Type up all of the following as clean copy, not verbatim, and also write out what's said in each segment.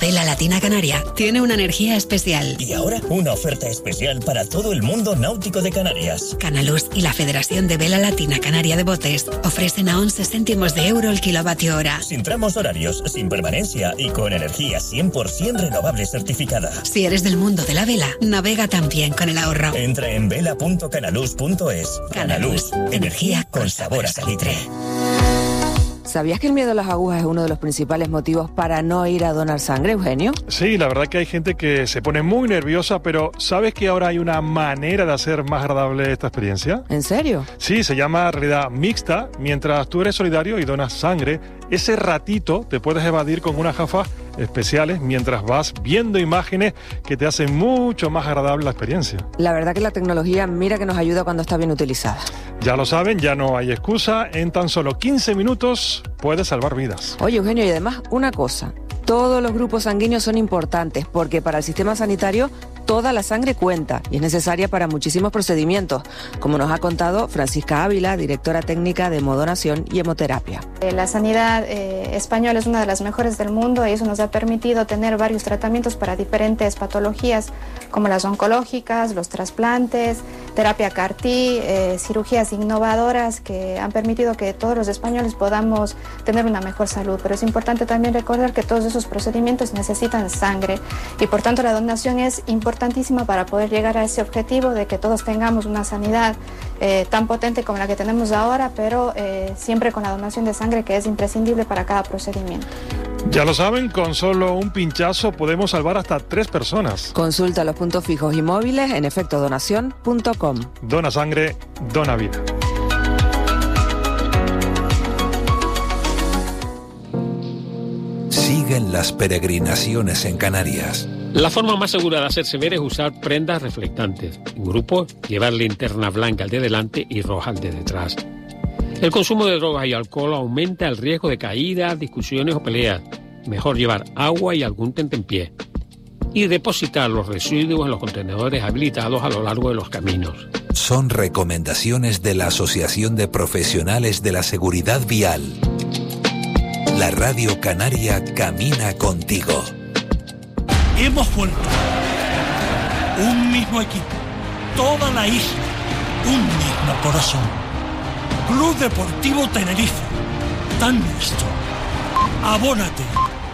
vela latina canaria tiene una energía especial. Y ahora, una oferta especial para todo el mundo náutico de Canarias. Canaluz y la Federación de Vela Latina Canaria de Botes ofrecen a 11 céntimos de euro el kilovatio hora. Sin tramos horarios, sin permanencia y con energía 100% renovable certificada. Si eres del mundo de la vela, navega también con el ahorro. Entra en vela.canaluz.es. Canaluz, energía con sabor a salitre. ¿Sabías que el miedo a las agujas es uno de los principales motivos para no ir a donar sangre, Eugenio? Sí, la verdad que hay gente que se pone muy nerviosa, pero ¿sabes que ahora hay una manera de hacer más agradable esta experiencia? ¿En serio? Sí, se llama realidad mixta. Mientras tú eres solidario y donas sangre, ese ratito te puedes evadir con unas gafas especiales mientras vas viendo imágenes que te hacen mucho más agradable la experiencia. La verdad que la tecnología mira que nos ayuda cuando está bien utilizada. Ya lo saben, ya no hay excusa. En tan solo 15 minutos puedes salvar vidas. Oye, Eugenio, y además una cosa. Todos los grupos sanguíneos son importantes porque para el sistema sanitario toda la sangre cuenta y es necesaria para muchísimos procedimientos, como nos ha contado Francisca Ávila, directora técnica de Hemodonación y Hemoterapia. La sanidad española es una de las mejores del mundo y eso nos ha permitido tener varios tratamientos para diferentes patologías como las oncológicas, los trasplantes, terapia CAR-T, cirugías innovadoras que han permitido que todos los españoles podamos tener una mejor salud. Pero es importante también recordar que todos esos procedimientos necesitan sangre y por tanto la donación es importantísima para poder llegar a ese objetivo de que todos tengamos una sanidad tan potente como la que tenemos ahora, pero siempre con la donación de sangre que es imprescindible para cada procedimiento. Ya lo saben, con solo un pinchazo podemos salvar hasta 3 personas. Consulta los puntos fijos y móviles en efectodonación.com. Dona sangre, dona vida. Siguen las peregrinaciones en Canarias. La forma más segura de hacerse ver es usar prendas reflectantes. En grupo, llevar linterna blanca al de delante y roja al de detrás. El consumo de drogas y alcohol aumenta el riesgo de caídas, discusiones o peleas. Mejor llevar agua y algún tentempié. Y depositar los residuos en los contenedores habilitados a lo largo de los caminos. Son recomendaciones de la Asociación de Profesionales de la Seguridad Vial. La Radio Canaria camina contigo. Hemos vuelto. Un mismo equipo. Toda la isla. Un mismo corazón. Club Deportivo Tenerife. Tan nuestro. Abónate.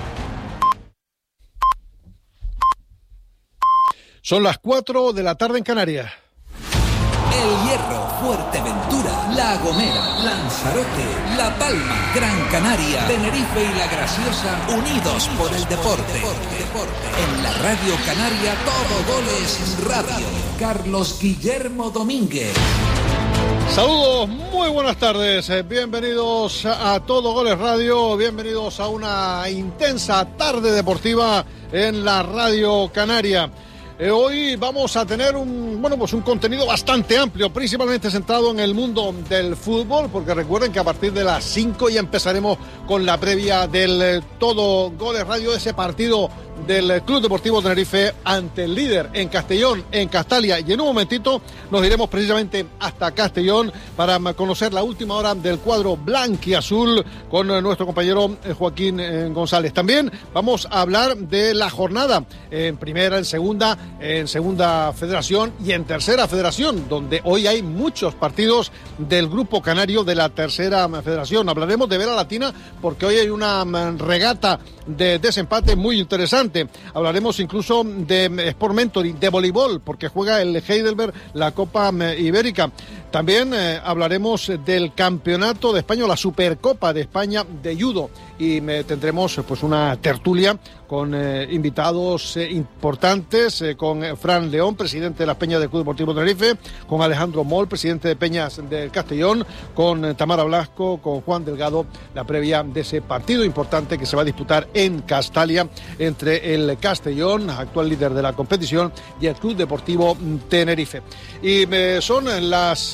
Son las 4 de la tarde en Canarias. El Hierro, Fuerteventura, La Gomera, Lanzarote, La Palma, Gran Canaria, Tenerife y La Graciosa, unidos por el deporte. En la Radio Canaria todo goles radio. Carlos Guillermo Domínguez. Saludos, muy buenas tardes, bienvenidos a Todo Goles Radio, bienvenidos a una intensa tarde deportiva en la Radio Canaria. Hoy vamos a tener un contenido bastante amplio, principalmente centrado en el mundo del fútbol, porque recuerden que a partir de las 5 ya empezaremos con la previa del Todo Goles Radio, ese partido del Club Deportivo Tenerife ante el líder en Castellón, en Castalia, y en un momentito nos iremos precisamente hasta Castellón para conocer la última hora del cuadro blanquiazul con nuestro compañero Joaquín González. También vamos a hablar de la jornada en primera, en segunda federación y en tercera federación, donde hoy hay muchos partidos del grupo canario de la tercera federación. Hablaremos de Vela Latina porque hoy hay una regata de desempate muy interesante. Hablaremos incluso de Sport Mentoring, de voleibol, porque juega el Heidelberg la Copa Ibérica. También hablaremos del Campeonato de España, la Supercopa de España de judo, y tendremos pues una tertulia con invitados importantes, con Fran León, presidente de las Peñas del Club Deportivo Tenerife, con Alejandro Moll, presidente de Peñas del Castellón, con Tamara Blasco, con Juan Delgado, la previa de ese partido importante que se va a disputar en Castalia entre el Castellón, actual líder de la competición, y el Club Deportivo Tenerife. Y son las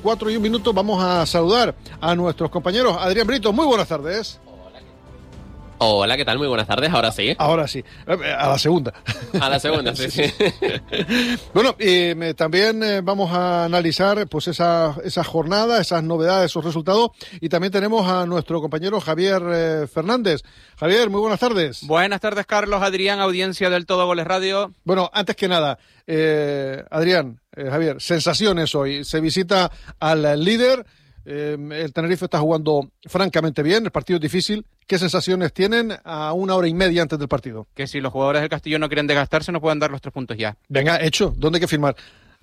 4:01. Vamos a saludar a nuestros compañeros. Adrián Brito, muy buenas tardes. Hola, ¿qué tal? Muy buenas tardes, ahora sí. Ahora sí, a la segunda. A la segunda, sí. Bueno, también vamos a analizar pues esa jornada, esas novedades, esos resultados, y también tenemos a nuestro compañero Javier Fernández. Javier, muy buenas tardes. Buenas tardes, Carlos, Adrián, audiencia del Todo Goles Radio. Bueno, antes que nada, Adrián, Javier, sensaciones hoy. Se visita al líder. El Tenerife está jugando francamente bien, el partido es difícil. ¿Qué sensaciones tienen a 1 hora y media antes del partido? Que si los jugadores del Castellón no quieren desgastarse, no pueden dar los 3 puntos ya. Venga, hecho. ¿Dónde hay que firmar?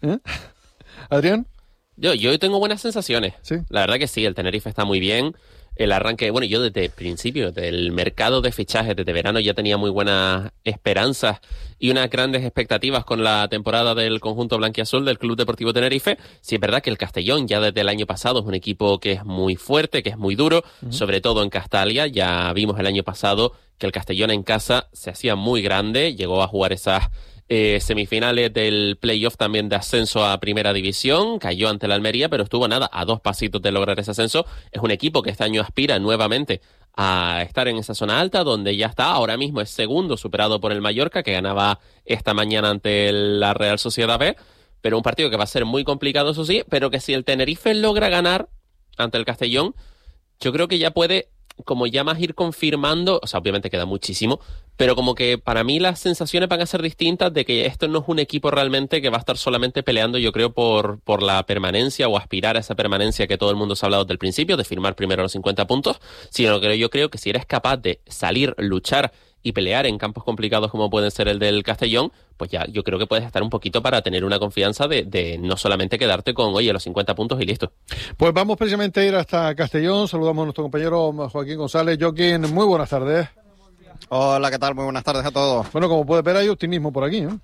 ¿Adrián? Yo tengo buenas sensaciones. ¿Sí? La verdad que sí, el Tenerife está muy bien. El arranque, bueno, yo desde el principio del mercado de fichajes, desde verano, ya tenía muy buenas esperanzas y unas grandes expectativas con la temporada del conjunto blanquiazul del Club Deportivo Tenerife. Sí, es verdad que el Castellón ya desde el año pasado es un equipo que es muy fuerte, que es muy duro, sobre todo en Castalia. Ya vimos el año pasado que el Castellón en casa se hacía muy grande, llegó a jugar esas semifinales del playoff también de ascenso a Primera División, cayó ante la Almería, pero estuvo a 2 pasitos de lograr ese ascenso. Es un equipo que este año aspira nuevamente a estar en esa zona alta, donde ya está, ahora mismo es segundo, superado por el Mallorca, que ganaba esta mañana ante la Real Sociedad B, pero un partido que va a ser muy complicado, eso sí, pero que si el Tenerife logra ganar ante el Castellón, yo creo que ya puede como ya más ir confirmando, o sea, obviamente queda muchísimo, pero como que para mí las sensaciones van a ser distintas de que esto no es un equipo realmente que va a estar solamente peleando, yo creo, por la permanencia o aspirar a esa permanencia que todo el mundo se ha hablado desde el principio, de firmar primero los 50 puntos, sino que yo creo que si eres capaz de salir, luchar y pelear en campos complicados como pueden ser el del Castellón, pues ya yo creo que puedes estar un poquito para tener una confianza de no solamente quedarte con, oye, los 50 puntos y listo. Pues vamos precisamente a ir hasta Castellón. Saludamos a nuestro compañero Joaquín González. Joaquín, muy buenas tardes. Hola, ¿qué tal? Muy buenas tardes a todos. Bueno, como puedes ver, hay optimismo por aquí, ¿eh?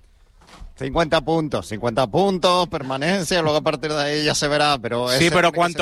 50 puntos, permanencia, luego a partir de ahí ya se verá, pero... Sí, pero cuanto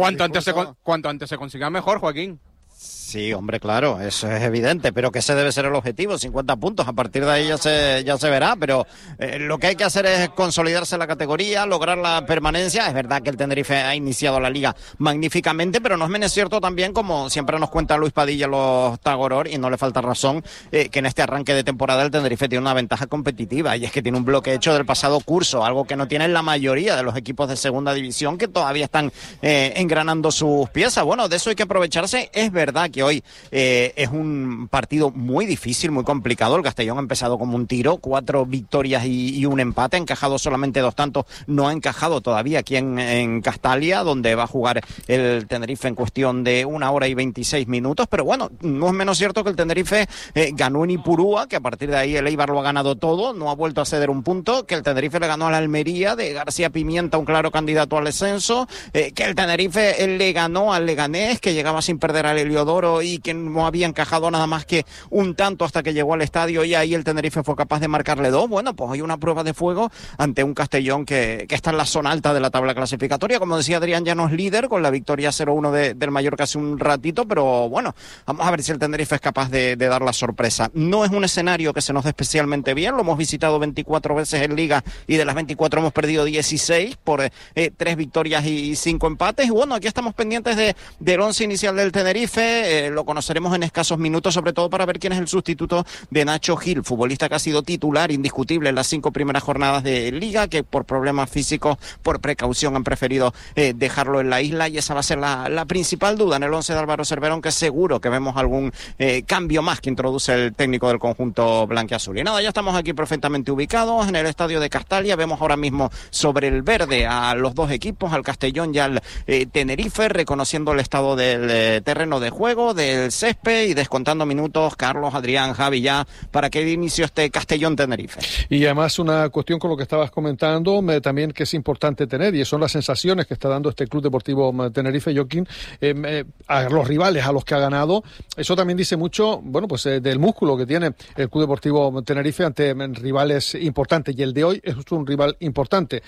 antes se consiga mejor, Joaquín. Sí, hombre, claro, eso es evidente, pero que ese debe ser el objetivo, 50 puntos, a partir de ahí ya se verá, pero lo que hay que hacer es consolidarse en la categoría, lograr la permanencia. Es verdad que el Tenerife ha iniciado la liga magníficamente, pero no es menos cierto también, como siempre nos cuenta Luis Padilla los Tagoror, y no le falta razón, que en este arranque de temporada el Tenerife tiene una ventaja competitiva, y es que tiene un bloque hecho del pasado curso, algo que no tienen la mayoría de los equipos de segunda división, que todavía están engranando sus piezas. Bueno, de eso hay que aprovecharse. Es verdad que hoy es un partido muy difícil, muy complicado. El Castellón ha empezado como un tiro, 4 victorias y un empate, ha encajado solamente 2 tantos, no ha encajado todavía aquí en Castalia, donde va a jugar el Tenerife en cuestión de 1 hora y 26 minutos, pero bueno, no es menos cierto que el Tenerife ganó en Ipurúa, que a partir de ahí el Eibar lo ha ganado todo, no ha vuelto a ceder un punto, que el Tenerife le ganó a la Almería de García Pimienta, un claro candidato al descenso, que el Tenerife le ganó al Leganés, que llegaba sin perder al Heliodoro y que no había encajado nada más que un tanto hasta que llegó al estadio, y ahí el Tenerife fue capaz de marcarle 2. Bueno, pues hay una prueba de fuego ante un Castellón que está en la zona alta de la tabla clasificatoria. Como decía Adrián, ya no es líder con la victoria 0-1 del Mallorca hace un ratito, pero bueno, vamos a ver si el Tenerife es capaz de dar la sorpresa. No es un escenario que se nos dé especialmente bien, lo hemos visitado 24 veces en Liga y de las 24 hemos perdido 16 por 3 victorias y 5 empates. Y bueno, aquí estamos pendientes del 11 inicial del Tenerife. Lo conoceremos en escasos minutos, sobre todo para ver quién es el sustituto de Nacho Gil, futbolista que ha sido titular indiscutible en las 5 primeras jornadas de Liga, que por problemas físicos, por precaución, han preferido dejarlo en la isla, y esa va a ser la principal duda en el 11 de Álvaro Cerverón, que seguro que vemos algún cambio más que introduce el técnico del conjunto blanquiazul. Y nada, ya estamos aquí perfectamente ubicados en el estadio de Castalia. Vemos ahora mismo sobre el verde a los 2 equipos, al Castellón y al Tenerife, reconociendo el estado del terreno de juego, del césped, y descontando minutos. Carlos, Adrián, Javi, ya para que inicio este Castellón-Tenerife. Y además una cuestión con lo que estabas comentando, también que es importante tener, y son las sensaciones que está dando este Club Deportivo Tenerife, Joaquín, a los rivales a los que ha ganado. Eso también dice mucho, bueno, pues del músculo que tiene el Club Deportivo Tenerife ante rivales importantes, y el de hoy es un rival importante.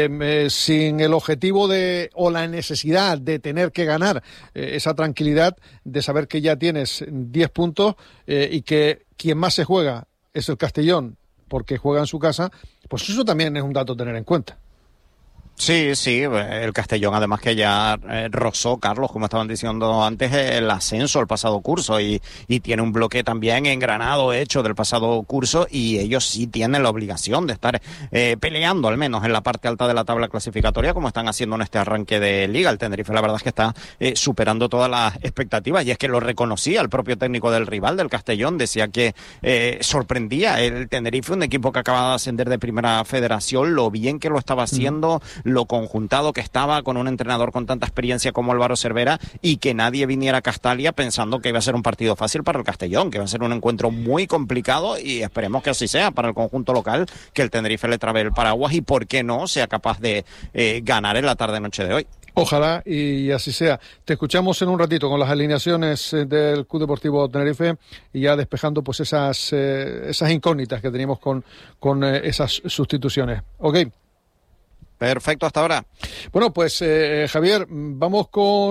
Sin el objetivo o la necesidad de tener que ganar, esa tranquilidad de saber que ya tienes 10 puntos y que quien más se juega es el Castellón porque juega en su casa, pues eso también es un dato a tener en cuenta. Sí, el Castellón además que ya rozó, Carlos, como estaban diciendo antes, el ascenso al pasado curso y tiene un bloque también engranado hecho del pasado curso y ellos sí tienen la obligación de estar peleando al menos en la parte alta de la tabla clasificatoria como están haciendo en este arranque de Liga. El Tenerife la verdad es que está superando todas las expectativas y es que lo reconocía el propio técnico del rival, del Castellón, decía que sorprendía el Tenerife, un equipo que acaba de ascender de Primera Federación, lo bien que lo estaba haciendo, lo conjuntado que estaba con un entrenador con tanta experiencia como Álvaro Cervera y que nadie viniera a Castalia pensando que iba a ser un partido fácil para el Castellón, que va a ser un encuentro muy complicado y esperemos que así sea para el conjunto local, que el Tenerife le trabe el paraguas y por qué no sea capaz de ganar en la tarde-noche de hoy. Ojalá y así sea. Te escuchamos en un ratito con las alineaciones del Club Deportivo Tenerife y ya despejando pues esas incógnitas que teníamos con esas sustituciones. Ok. Perfecto, hasta ahora. Bueno, pues Javier, vamos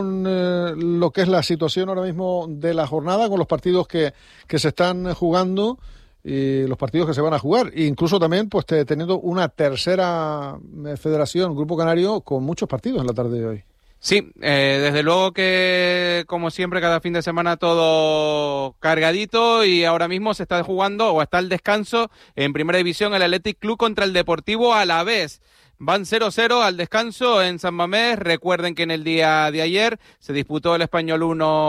con lo que es la situación ahora mismo de la jornada, con los partidos que se están jugando y los partidos que se van a jugar, e incluso también pues teniendo una tercera federación, Grupo Canario, con muchos partidos en la tarde de hoy. Sí, desde luego que como siempre cada fin de semana todo cargadito y ahora mismo se está jugando o está el descanso en Primera División el Athletic Club contra el Deportivo Alavés. Van 0-0 al descanso en San Mamés. Recuerden que en el día de ayer se disputó el Español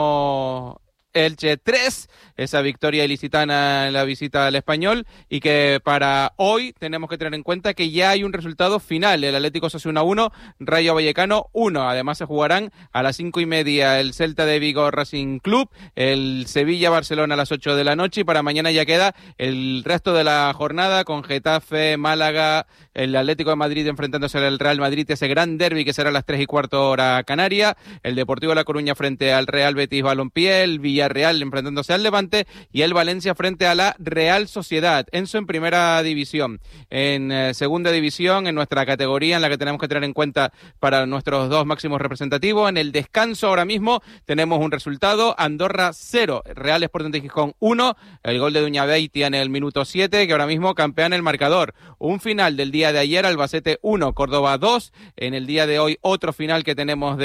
1, Elche 3, esa victoria ilicitana en la visita al Español, y que para hoy tenemos que tener en cuenta que ya hay un resultado final, el Atlético Osasuna 1, Rayo Vallecano 1, además se jugarán a las 5:30 el Celta de Vigo Racing Club, el Sevilla-Barcelona a las 8 de la noche, y para mañana ya queda el resto de la jornada con Getafe, Málaga, el Atlético de Madrid enfrentándose al Real Madrid, ese gran derbi que será a las 3:15 hora canaria, el Deportivo de La Coruña frente al Real Betis Balompié, el Villarreal enfrentándose al Levante y el Valencia frente a la Real Sociedad. Eso en Primera División. En Segunda División, en nuestra categoría en la que tenemos que tener en cuenta para nuestros dos máximos representativos, en el descanso ahora mismo tenemos un resultado: Andorra 0, Real Sporting de Gijón 1, el gol de Duñabeitia en el minuto 7, que ahora mismo campea en el marcador. Un final del día de ayer, Albacete 1, Córdoba 2, en el día de hoy otro final que tenemos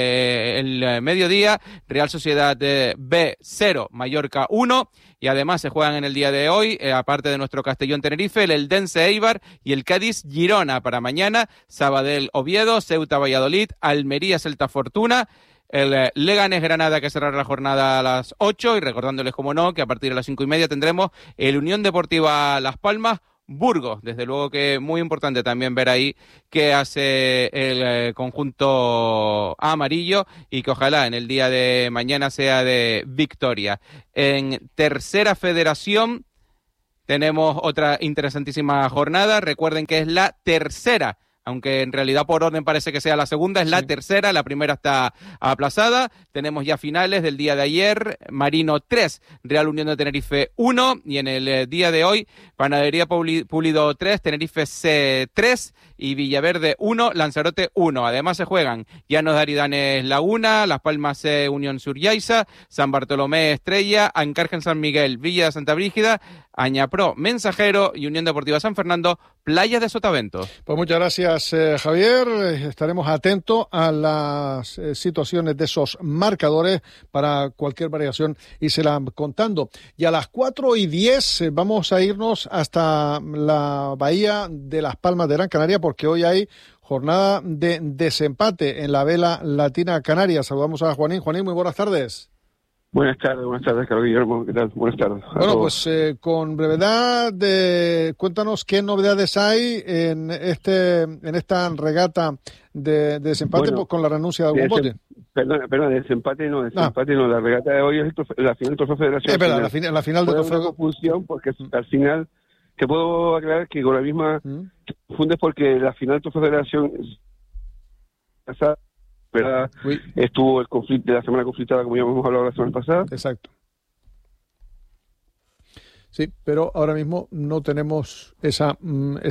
del mediodía, Real Sociedad B 0, Mallorca 1, y además se juegan en el día de hoy, aparte de nuestro Castellón Tenerife, el Eldense Eibar y el Cádiz Girona. Para mañana, Sabadell Oviedo, Ceuta Valladolid, Almería Celta Fortuna, el Leganés Granada, que cerrará la jornada a las 8, y recordándoles, como no, que a partir de las 5:30 tendremos el Unión Deportiva Las Palmas Burgos. Desde luego que muy importante también ver ahí qué hace el conjunto amarillo y que ojalá en el día de mañana sea de victoria. En Tercera Federación tenemos otra interesantísima jornada. Recuerden que es la tercera, aunque en realidad por orden parece que sea la segunda, es la tercera, la primera está aplazada. Tenemos ya finales del día de ayer: Marino 3, Real Unión de Tenerife 1, y en el día de hoy, Panadería Pulido 3, Tenerife C 3 y Villaverde 1, Lanzarote 1. Además se juegan Llanos de Aridanes Laguna, Las Palmas C Unión Suryaiza, San Bartolomé Estrella, Ancargen San Miguel, Villa de Santa Brígida, Añapro Mensajero y Unión Deportiva San Fernando, Playas de Sotavento. Pues muchas gracias, Javier. Estaremos atentos a las situaciones de esos marcadores para cualquier variación y se la contando. Y a las 4:10 vamos a irnos hasta la bahía de Las Palmas de Gran Canaria, porque hoy hay jornada de desempate en la vela latina canaria. Saludamos a Juanín. Juanín, muy buenas tardes. Buenas tardes, Carlos Guillermo. ¿Qué tal? Buenas tardes. Bueno, pues con brevedad, cuéntanos qué novedades hay en esta regata de desempate, pues, con la renuncia de algún bote. Perdón, desempate no, la regata de hoy es la final del Trofeo Federación. Es verdad, la final del Trofeo. Una confusión porque al final, te puedo aclarar que con la misma fundes, porque la final del Trofeo Federación estuvo el conflicto de la semana conflictada, como ya hemos hablado la semana pasada. Exacto. Sí, pero ahora mismo no tenemos esa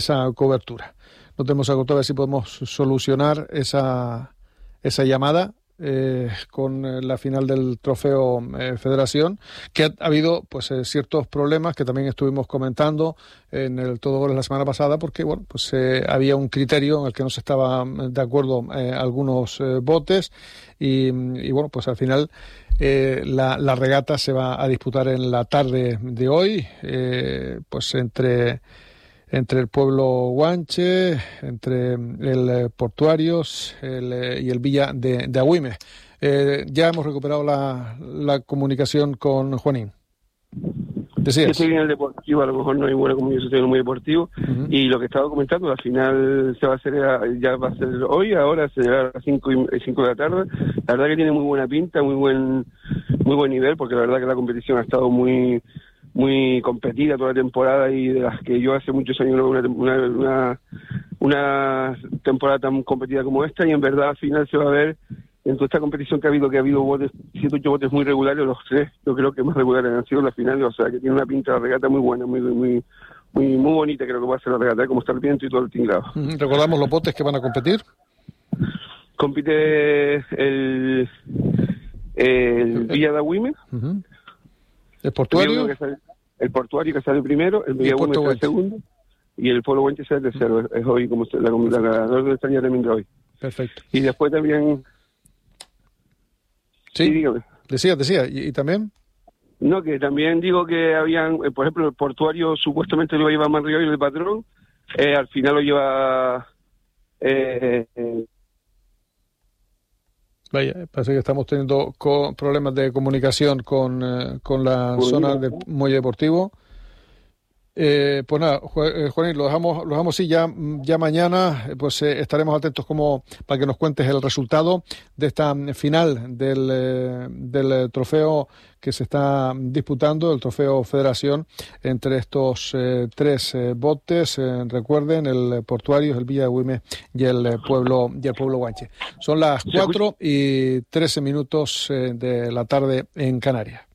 cobertura. No tenemos esa cobertura, a ver si podemos solucionar esa llamada con la final del Trofeo Federación, que ha habido pues ciertos problemas que también estuvimos comentando en el Todo Goles la semana pasada, porque bueno, pues había un criterio en el que no se estaban de acuerdo algunos botes y bueno, pues al final la regata se va a disputar en la tarde de hoy, pues entre el pueblo Guanche, entre el Portuarios y el Villa de Agüimes. Ya hemos recuperado la comunicación con Juanín. Yo estoy en el deportivo, a lo mejor no hay buena comunicación, estoy en el muy deportivo, y lo que estaba comentando, al final ya va a ser hoy, ahora se llega a las 5 de la tarde. La verdad que tiene muy buena pinta, muy buen nivel, porque la verdad que la competición ha estado muy competida toda la temporada, y de las que yo hace muchos años no veo una temporada tan competida como esta, y en verdad al final se va a ver en toda esta competición que ha habido botes, 7 8 botes muy regulares, los 3 yo creo que más regulares han sido la final, o sea que tiene una pinta de regata muy buena, muy bonita, creo que va a ser la regata, como está el viento y todo el tinglado. ¿Recordamos los botes que van a competir? Compite el Villa de Agüimes, el Portuario, el Portuario que sale primero, el Villa de Agüimes sale segundo, y el Pueblo Guanche sale tercero. Es hoy como la orden estaría también de hoy. Perfecto. Y después también... Sí, dígame. Decía. ¿Y también? No, que también digo que habían, por ejemplo, el Portuario supuestamente lo iba a llevar Manrió y el patrón, al final lo lleva... Vaya, parece que estamos teniendo problemas de comunicación con la zona del Muelle Deportivo. Pues nada, Juanín, lo dejamos así, ya mañana pues estaremos atentos para que nos cuentes el resultado de esta final del trofeo que se está disputando, el Trofeo Federación, entre estos 3 botes, recuerden, el Portuario, el Villa de Agüimes y el pueblo Guanche. Son las 4:13 de la tarde en Canarias.